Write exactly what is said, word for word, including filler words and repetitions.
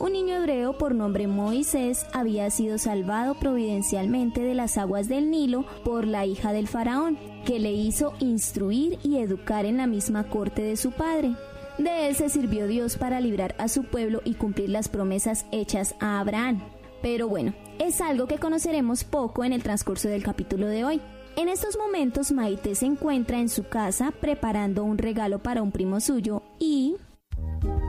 Un niño hebreo por nombre Moisés había sido salvado providencialmente de las aguas del Nilo por la hija del faraón, que le hizo instruir y educar en la misma corte de su padre. De él se sirvió Dios para librar a su pueblo y cumplir las promesas hechas a Abraham. Pero bueno, es algo que conoceremos poco en el transcurso del capítulo de hoy. En estos momentos Maite se encuentra en su casa preparando un regalo para un primo suyo y